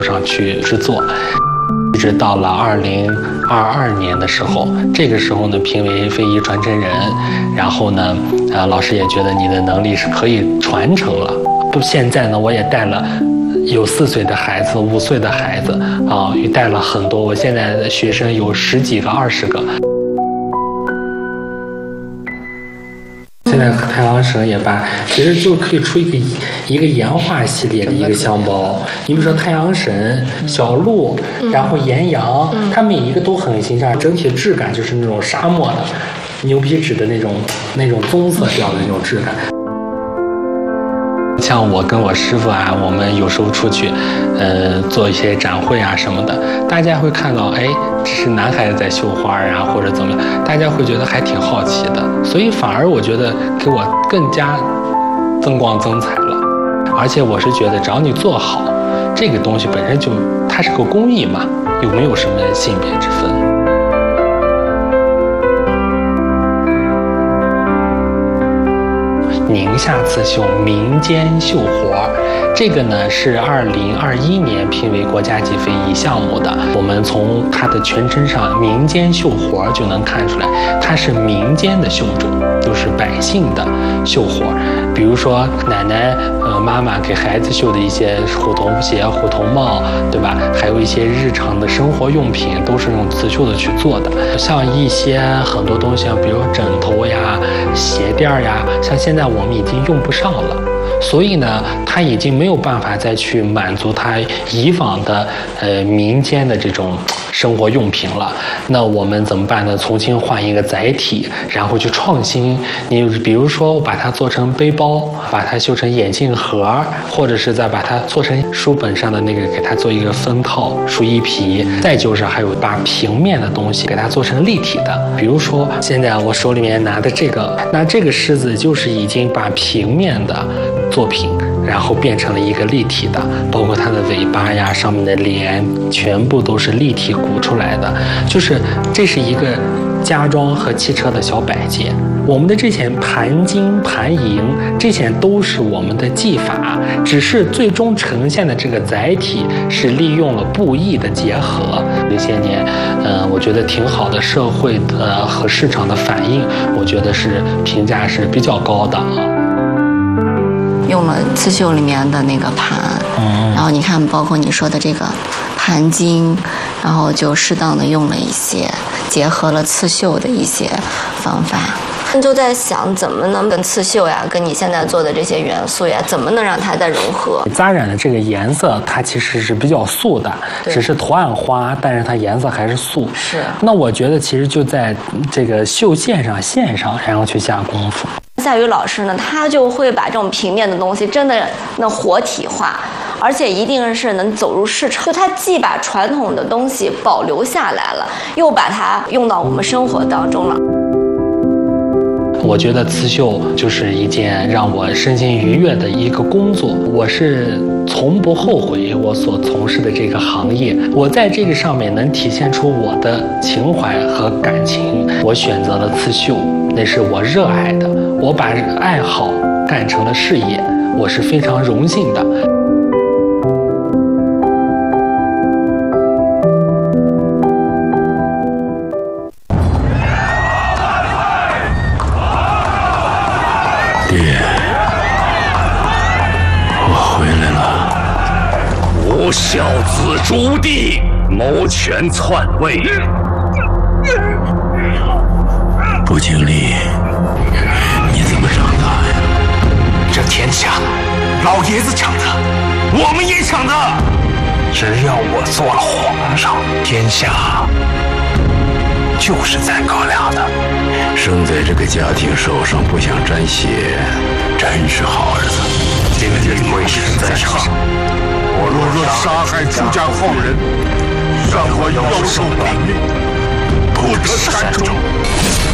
上去制作。一直到了2022年的时候，这个时候呢，评为非遗传承人，然后呢，老师也觉得你的能力是可以传承了。现在呢，我也带了有4岁的孩子、5岁的孩子啊，也带了很多。我现在的学生有10几个、20个。现在太阳省也把，其实就可以出一个岩画系列的一个箱包。你比如说太阳神、小鹿，然后岩羊，它每一个都很形象，整体质感就是那种沙漠的牛皮纸的那种棕色调的那种质感。像我跟我师傅啊，我们有时候出去，做一些展会啊什么的，大家会看到，哎，这是男孩子在绣花啊，或者怎么样，大家会觉得还挺好奇的，所以反而我觉得给我更加增光增彩了。而且我是觉得，只要你做好，这个东西本身就它是个工艺嘛，又没有什么性别之分。宁夏刺绣民间绣活，这个呢是2021年评为国家级非遗项目的。我们从它的全称上“民间绣活”就能看出来，它是民间的绣种，就是百姓的绣活。比如说奶奶、妈妈给孩子绣的一些虎头鞋、虎头帽，对吧？还有一些日常的生活用品，都是用刺绣的去做的。像一些很多东西，比如枕头呀、鞋垫呀，像现在我们已经用不上了。所以呢，它已经没有办法再去满足它以往的民间的这种生活用品了。那我们怎么办呢？重新换一个载体，然后去创新。你比如说，我把它做成背包，把它绣成眼镜盒，或者是再把它做成书本上的那个，给它做一个封套、书衣皮。再就是还有把平面的东西给它做成立体的。比如说，现在我手里面拿的这个，那这个狮子就是已经把平面的作品，然后变成了一个立体的，包括它的尾巴呀、上面的脸，全部都是立体鼓出来的。就是这是一个家装和汽车的小摆件。我们的这些盘金、盘银，这些都是我们的技法，只是最终呈现的这个载体是利用了布艺的结合。这些年，我觉得挺好的，社会的和市场的反应，我觉得是评价是比较高的啊。 用了刺绣里面的那个盘，然后你看，包括你说的这个盘金，然后就适当的用了一些，结合了刺绣的一些方法。就在想怎么能跟刺绣呀，跟你现在做的这些元素呀，怎么能让它再融合？ 扎染的这个颜色，它其实是比较素的，只是图案花，但是它颜色还是素。 是。那我觉得其实就在这个绣线上，然后去下功夫。 夏雨老师呢，他就会把这种平面的东西真的能活体化，而且一定是能走入市场。就他既把传统的东西保留下来了，又把它用到我们生活当中了。 我觉得刺绣就是一件让我身心愉悦的一个工作，我是从不后悔我所从事的这个行业。我在这个上面能体现出我的情怀和感情，我选择了刺绣，那是我热爱的，我把爱好干成了事业，我是非常荣幸的。 爹，我回来了。 吾孝子朱棣谋权篡位， 不经历，你怎么长大呀？ 这天下，老爷子抢的，我们也抢的。只要我做了皇上，天下就是咱哥俩的。 生在这个家庭手上不想沾血，真是好儿子。 今日贵身在上，我若杀害朱家后人，让我要受感命，不可善终。